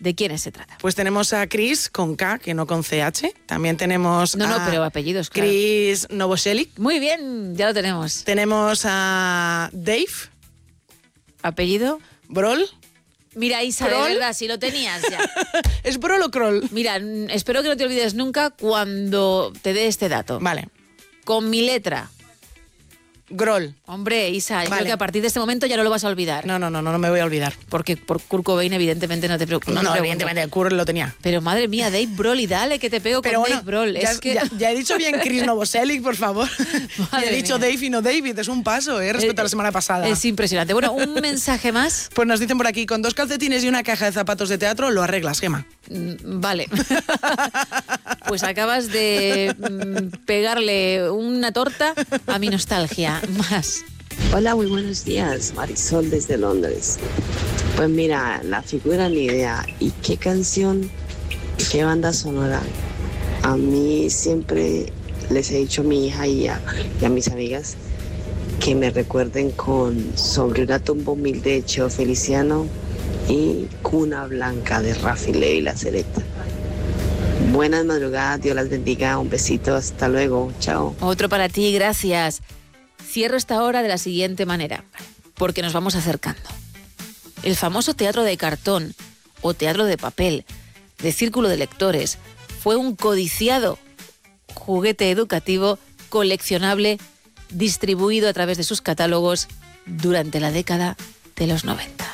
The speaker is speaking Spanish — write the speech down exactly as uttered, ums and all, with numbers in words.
¿De quiénes se trata? Pues tenemos a Chris con K, que no con C H. También tenemos No, a no, pero apellidos, claro. Chris Novoselic. Muy bien, ya lo tenemos. Tenemos a Dave. ¿Apellido? Brol. Mira, Isa, de ¿Kroll? verdad, si lo tenías ya. ¿Es Brol o Kroll? Mira, n- espero que no te olvides nunca cuando te dé este dato. Vale. Con mi letra. Groll. Hombre, Isa, yo Vale. creo que a partir de este momento ya no lo vas a olvidar. No, no, no, no, no me voy a olvidar. Porque por Kurt Cobain, evidentemente, no te preocupes. No, no, evidentemente, el Kurt lo tenía. Pero madre mía, Dave Grohl, y dale, que te pego Pero con bueno, Dave Grohl. ya, Es que... ya, ya he dicho bien Chris Novoselic, por favor. Ya Madre he dicho mía. Dave y no David, es un paso, ¿eh? Respecto a la semana pasada. Es impresionante. Bueno, un mensaje más. Pues nos dicen por aquí, con dos calcetines y una caja de zapatos de teatro lo arreglas, Gema. Mm, Vale. Pues acabas de mm, pegarle una torta a mi nostalgia. Más. Hola, muy buenos días, Marisol desde Londres. Pues mira, la figura ni idea. ¿Y qué canción, qué banda sonora? A mí siempre les he dicho a mi hija y a, y a mis amigas que me recuerden con Sobre una tumba humilde de Cheo Feliciano y Cuna Blanca de Rafi Levi La Selecta. Buenas madrugadas, Dios las bendiga, un besito, hasta luego, chao. Otro para ti, gracias. Cierro esta hora de la siguiente manera, porque nos vamos acercando. El famoso teatro de cartón o teatro de papel, de círculo de lectores, fue un codiciado juguete educativo coleccionable distribuido a través de sus catálogos durante la década de los noventa.